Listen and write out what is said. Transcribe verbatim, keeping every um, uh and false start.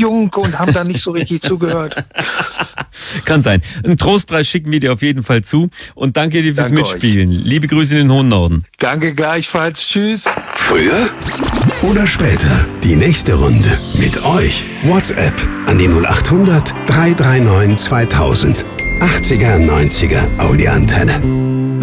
jung und haben da nicht so richtig zugehört. Kann sein. Einen Trostpreis schicken wir dir auf jeden Fall zu. Und danke dir fürs Danke Mitspielen. Euch. Liebe Grüße in den hohen Norden. Danke gleichfalls. Tschüss. Früher oder später? Die nächste Runde mit euch. WhatsApp an die null acht hundert, drei drei neun zweitausend. achtziger, neunziger Audi Antenne.